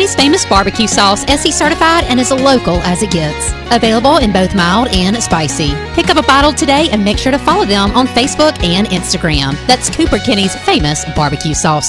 Kenny's Famous Barbecue Sauce, SE certified and as local as it gets. Available in both mild and spicy. Pick up a bottle today and make sure to follow them on Facebook and Instagram. That's Cooper Kenny's Famous Barbecue Sauce.